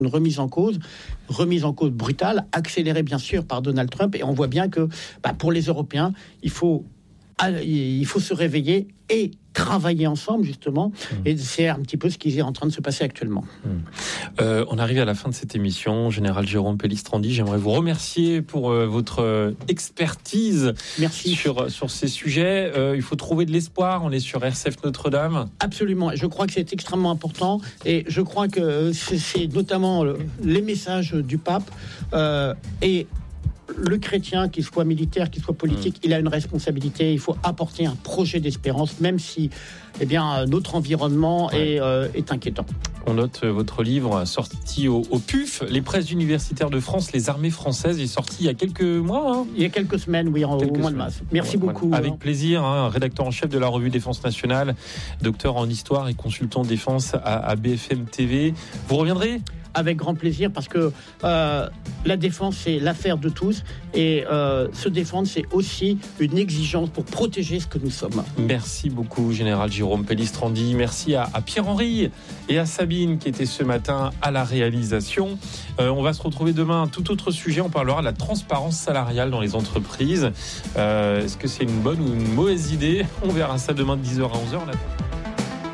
une remise en cause brutale, accélérée bien sûr par Donald Trump. Et on voit bien que pour les Européens, il faut se réveiller et travailler ensemble, justement. Et c'est un petit peu ce qui est en train de se passer actuellement. On arrive à la fin de cette émission. Général Jérôme Pellistrandi, j'aimerais vous remercier pour votre expertise. Merci. Sur ces sujets. Il faut trouver de l'espoir. On est sur RCF Notre-Dame. Absolument. Je crois que c'est extrêmement important. Et je crois que c'est notamment les messages du pape et le chrétien, qu'il soit militaire, qu'il soit politique, il a une responsabilité. Il faut apporter un projet d'espérance, même si notre environnement est inquiétant. On note votre livre sorti au PUF, les presses universitaires de France, les armées françaises. Il est sorti il y a quelques mois. Il y a quelques semaines, oui, au mois de mars. Merci beaucoup. Avec plaisir, rédacteur en chef de la revue Défense Nationale, docteur en histoire et consultant défense à BFM TV. Vous reviendrez ? Avec grand plaisir, parce que la défense, c'est l'affaire de tous. Et se défendre, c'est aussi une exigence pour protéger ce que nous sommes. Merci beaucoup, Général Jérôme Pellistrandi. Merci à Pierre-Henri et à Sabine qui étaient ce matin à la réalisation. On va se retrouver demain. Un tout autre sujet. On parlera de la transparence salariale dans les entreprises. Est-ce que c'est une bonne ou une mauvaise idée ? On verra ça demain de 10h à 11h.